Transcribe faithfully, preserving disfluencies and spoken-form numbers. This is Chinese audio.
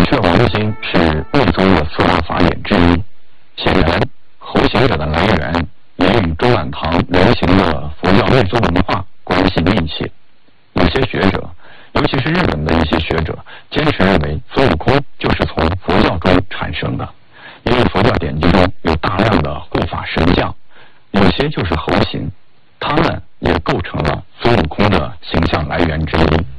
阙王经是密宗的四大法眼之一，显然猴行者的来源也与中晚唐流行的佛教密宗文化关系密切。有些学者，尤其是日本的一些学者，坚持认为孙悟空就是从佛教中产生的，因为佛教典籍中有大量的护法神将，有些就是猴形，他们也构成了孙悟空的形象来源之一。